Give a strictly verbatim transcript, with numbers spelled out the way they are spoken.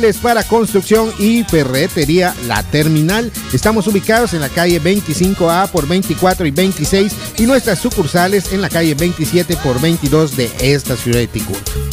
para construcción y ferretería La Terminal. Estamos ubicados en la calle veinticinco A por veinticuatro y veintiséis y nuestras sucursales en la calle veintisiete por veintidós de esta ciudad de Ticún.